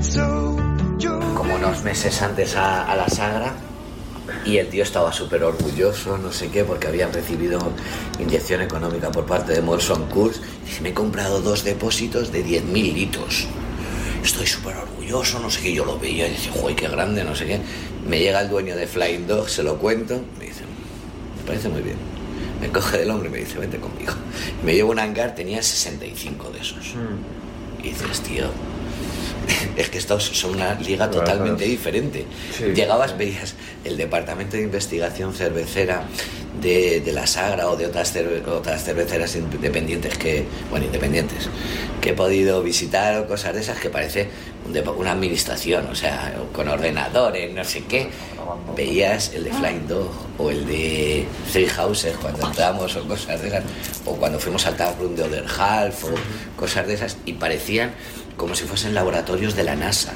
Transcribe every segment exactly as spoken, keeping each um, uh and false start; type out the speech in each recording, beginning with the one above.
Como unos meses antes a, a la Sagra, y el tío estaba súper orgulloso, no sé qué, porque habían recibido inyección económica por parte de Molson Coors. Dice, me he comprado dos depósitos de diez mil litros. Estoy súper orgulloso, no sé qué. Yo lo veía y decía, joder, qué grande, no sé qué. Me llega el dueño de Flying Dog, se lo cuento, me dice, me parece muy bien. Me coge del hombro y me dice, vente conmigo. Me llevo un hangar, tenía sesenta y cinco de esos. Mm. Y dices, tío, es que estos son una liga totalmente diferente. Sí, Llegabas, sí. veías el departamento de investigación cervecera de, de la Sagra o de otras, cerve, otras cerveceras independientes que, bueno, independientes, que he podido visitar o cosas de esas, que parece un de, una administración, o sea, con ordenadores, no sé qué. Veías el de Flying Dog o el de Three Houses cuando entramos o cosas de esas, o cuando fuimos al Tap Room de Other Half o cosas de esas, y parecían como si fuesen laboratorios de la NASA.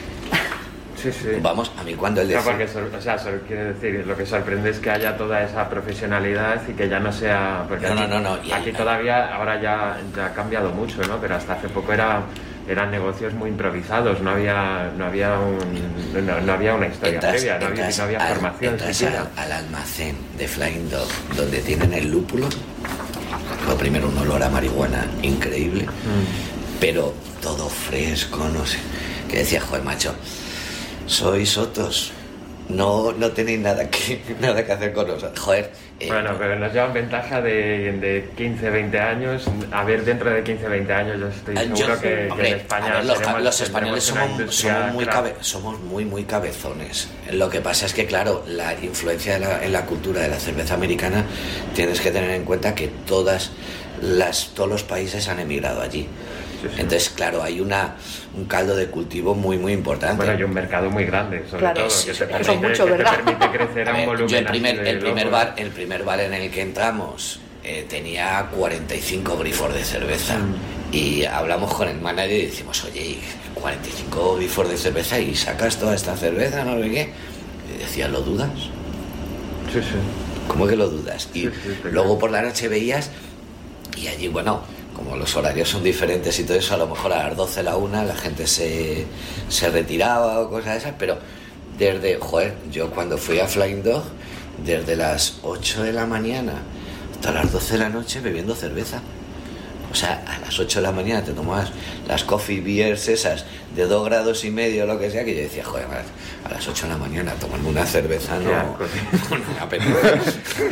Sí, sí. Vamos, a mí cuando él decía... No, porque, sor- o sea, sor- quiere decir, lo que sorprende es que haya toda esa profesionalidad y que ya no sea... Porque no, aquí, no, no, no. Y aquí ahí, todavía, ahora ya, ya ha cambiado mucho, ¿no? Pero hasta hace poco era, eran negocios muy improvisados, no había, no había, un, no, no había una historia entras, previa, no había, no había al, formación entras siquiera. Al, al almacén de Flying Dog, donde tienen el lúpulo, lo primero, un olor a marihuana increíble, mm. pero todo fresco, no sé, que decía, joder, macho, sois sotos, no, no tenéis nada que, nada que hacer con nosotros, joder. Eh, bueno, pero nos llevan ventaja de, de quince, veinte años. A ver, dentro de quince, veinte años yo estoy seguro yo, que, hombre, que en España ver, los, tenemos, los españoles somos, somos, muy claro. cabe, somos muy muy cabezones. Lo que pasa es que, claro, la influencia de la, en la cultura de la cerveza americana, tienes que tener en cuenta que todas las, todos los países han emigrado allí. Sí, sí. Entonces, claro, hay una un caldo de cultivo muy muy importante. Bueno, y un mercado muy grande, sobre claro, todo, sí, que, sí, te permite, mucho, que te ¿verdad? permite crecer a, a ver, un volumen. Yo el primer, el primer loco. bar, el primer bar en el que entramos eh, tenía cuarenta y cinco grifos de cerveza. Mm. Y hablamos con el manager y decimos, oye, cuarenta y cinco grifos de cerveza y sacas toda esta cerveza, no sé qué. Y decía, ¿lo dudas? Sí, sí. ¿Cómo que lo dudas? Y sí, sí, luego por la noche veías, y allí, bueno, como los horarios son diferentes y todo eso, a lo mejor a las doce, la una, la gente se, se retiraba o cosas de esas, pero desde, joder, yo cuando fui a Flying Dog, desde las ocho de la mañana hasta las doce de la noche bebiendo cerveza. O sea, a las ocho de la mañana te tomabas las coffee beers esas de dos grados y medio o lo que sea, que yo decía, joder, a las ocho de la mañana tomando una cerveza, no, no me apetece.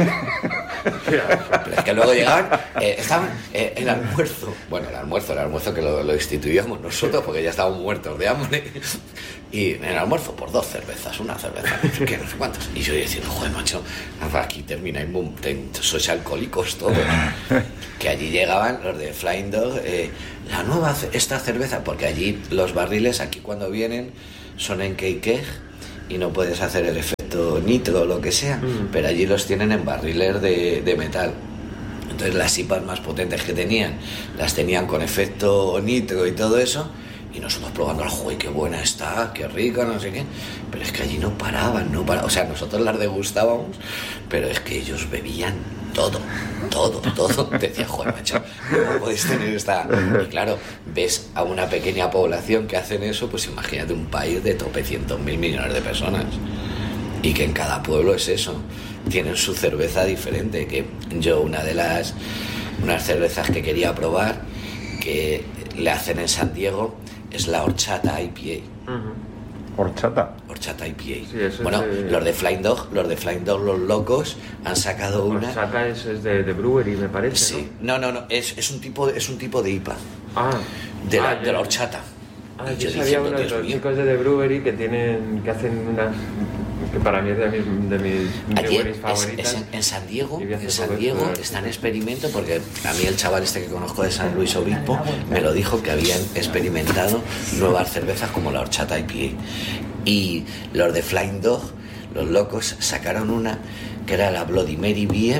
Pero es que luego llegaban, eh, estaban eh, el almuerzo, bueno, el almuerzo, el almuerzo que lo, lo instituíamos nosotros porque ya estábamos muertos de hambre, y en el almuerzo por dos cervezas, una cerveza, no sé qué, no sé cuántos, y yo diciendo, joder, macho, aquí termináis, sois alcohólicos todos, que allí llegaban los de Flying Dog, eh, la nueva, esta cerveza, porque allí los barriles, aquí cuando vienen, son en keg y no puedes hacer el efecto nitro o lo que sea, mm. pero allí los tienen en barriles de, de metal. Entonces las I P As más potentes que tenían, las tenían con efecto nitro y todo eso, y nosotros probando, ¡joder, qué buena está, qué rica, no sé qué! Pero es que allí no paraban, no paraban, o sea, nosotros las degustábamos, pero es que ellos bebían todo, todo, todo. Te decía, joder, macho, ¿cómo podéis tener esta...? Y claro, ves a una pequeña población que hacen eso, pues imagínate un país de tropecientos mil millones de personas. Y que en cada pueblo es eso. Tienen su cerveza diferente. Que yo, una de las... unas cervezas que quería probar, que le hacen en San Diego, es la Horchata I P A. Uh-huh. ¿Horchata? Horchata I P A. Sí, eso bueno, es de... los de Flying Dog, los de Flying Dog, los locos, han sacado una... Horchata es, es de, de brewery, me parece, sí. ¿no? No, no, no, es, es, un tipo, es un tipo de I P A. Ah. De la, ah, de la horchata. Ah, yo, yo sabía uno de los mío. chicos de The Brewery que tienen, que hacen unas... que para mí es de mis, de mis breweries favoritas. Es, es en, en San Diego, en San Diego está en experimento, porque a mí el chaval este que conozco de San Luis Obispo me lo dijo, que habían experimentado nuevas cervezas como la Horchata I P A. Y los de Flying Dog, los locos, sacaron una que era la Bloody Mary Beer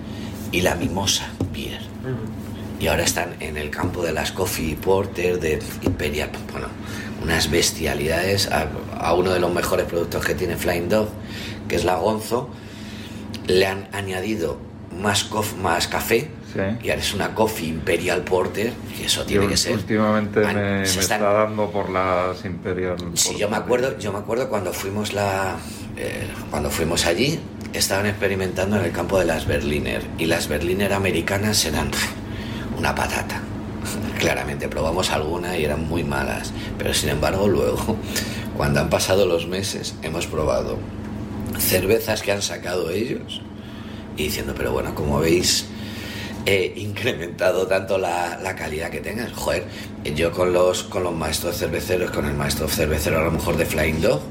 y la Mimosa Beer. Uh-huh. Y ahora están en el campo de las Coffee Porter, de Imperial, bueno, unas bestialidades. A, a uno de los mejores productos que tiene Flying Dog, que es la Gonzo, le han añadido más, cof, más café Sí. Y ahora es una Coffee Imperial Porter, que eso tiene yo que ser. Últimamente Man, me, me están... está dando por las Imperial. Sí, yo me acuerdo, yo me acuerdo cuando fuimos la, eh, cuando fuimos allí, estaban experimentando en el campo de las Berliner, y las Berliner americanas eran una patata. Claramente probamos alguna y eran muy malas, pero sin embargo luego, cuando han pasado los meses, hemos probado cervezas que han sacado ellos y diciendo, pero bueno, como veis, he incrementado tanto la, la calidad que tengas. Joder, yo con los con los maestros cerveceros, con el maestro cervecero a lo mejor de Flying Dog,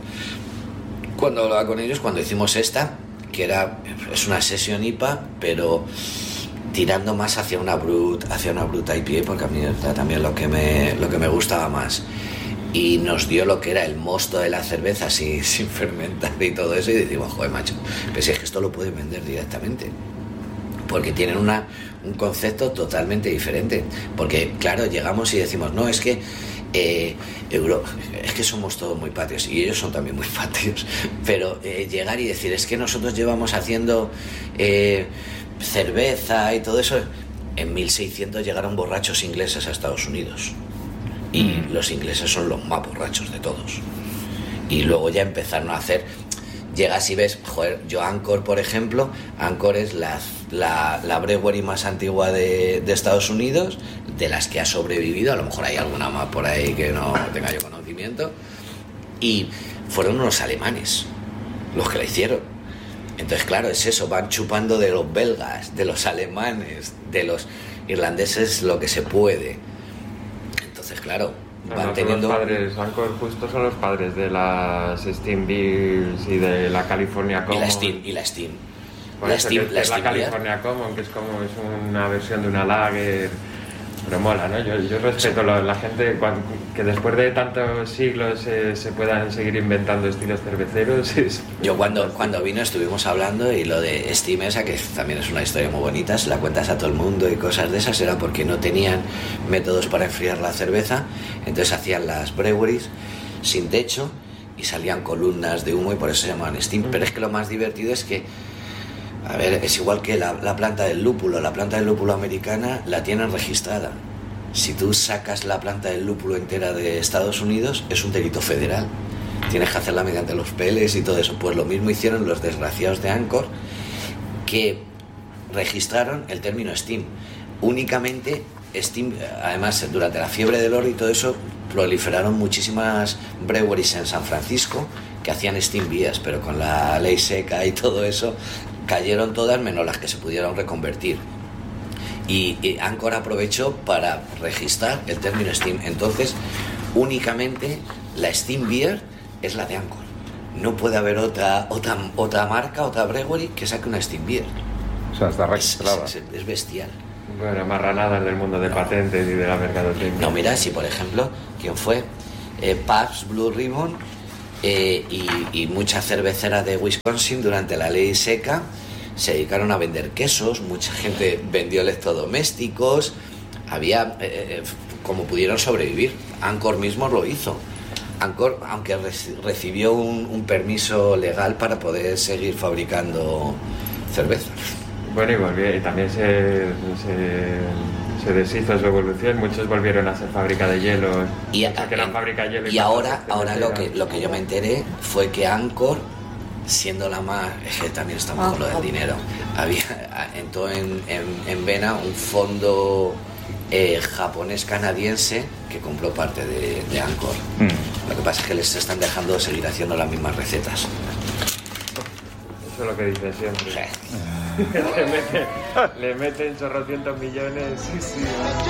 cuando hablaba con ellos, cuando hicimos esta, que era, es una session I P A, pero tirando más hacia una brut, hacia una brut I P A, porque a mí era también lo que me, lo que me gustaba más. Y nos dio lo que era el mosto de la cerveza sin, sin fermentar y todo eso, y decimos, joder, macho, pero si es que esto lo pueden vender directamente, porque tienen una, un concepto totalmente diferente. Porque, claro, llegamos y decimos, no, es que eh, Euro, es que somos todos muy patrios, y ellos son también muy patrios, pero eh, llegar y decir, es que nosotros llevamos haciendo eh, cerveza y todo eso. En mil seiscientos llegaron borrachos ingleses a Estados Unidos, y mm. los ingleses son los más borrachos de todos, y luego ya empezaron a hacer... Llegas y ves, joder, yo Anchor, por ejemplo, Anchor es la, la, la brewery más antigua de, de Estados Unidos, de las que ha sobrevivido, a lo mejor hay alguna más por ahí que no tenga yo conocimiento, y fueron unos alemanes los que la hicieron. Entonces, claro, es eso, van chupando de los belgas, de los alemanes, de los irlandeses lo que se puede. Entonces, claro, van no, teniendo... Los padres, Anchor justo son los padres de las Steam Beers y de la California Common. Y la Steam, y la Steam. La Steam, que, la, Steam la California Beer. Common, que es como es una versión de una lager, pero mola, ¿no? Yo, yo respeto la, la gente cuando, que después de tantos siglos eh, se puedan seguir inventando estilos cerveceros. Es, yo cuando, cuando vino estuvimos hablando, y lo de Steam esa, que también es una historia muy bonita, se la cuentas a todo el mundo y cosas de esas, era porque no tenían métodos para enfriar la cerveza, entonces hacían las breweries sin techo y salían columnas de humo, y por eso se llamaban Steam. Pero es que lo más divertido es que, a ver, es igual que la, la planta del lúpulo. La planta del lúpulo americana la tienen registrada. Si tú sacas la planta del lúpulo entera de Estados Unidos, es un delito federal. Tienes que hacerla mediante los P Ls y todo eso. Pues lo mismo hicieron los desgraciados de Anchor, que registraron el término Steam. Únicamente Steam, además, durante la fiebre del oro y todo eso, proliferaron muchísimas breweries en San Francisco que hacían Steam Beers, pero con la ley seca y todo eso cayeron todas menos las que se pudieron reconvertir. Y, y Anchor aprovechó para registrar el término Steam. Entonces, únicamente la Steam Beer es la de Anchor. No puede haber otra otra otra marca, otra brewery que saque una Steam Beer. O sea, está registrada. Es, es, es bestial. Bueno, marranadas del mundo de patentes y de la mercadotecnia. No, mira, si por ejemplo, ¿quién fue? Eh, Pabst Blue Ribbon eh, y, y mucha cervecera de Wisconsin durante la ley seca se dedicaron a vender quesos, mucha gente vendió electrodomésticos, había, eh, como pudieron sobrevivir. Anchor mismo lo hizo. Anchor, aunque re- recibió un, un permiso legal para poder seguir fabricando cerveza. Bueno, y, volvió, y también se, se, se deshizo su evolución, muchos volvieron a ser fábrica de hielo. Y, a, que eran fábrica de hielo y, y ahora, ahora lo que, lo que yo me enteré fue que Anchor, siendo la más, es que también estamos con lo del dinero, había entró en, en, en vena un fondo eh, japonés canadiense que compró parte de, de Anchor. Mm. Lo que pasa es que les están dejando seguir haciendo las mismas recetas. Eso es lo que dice siempre. Sí. le, meten, le meten chorrocientos millones. Sí, sí.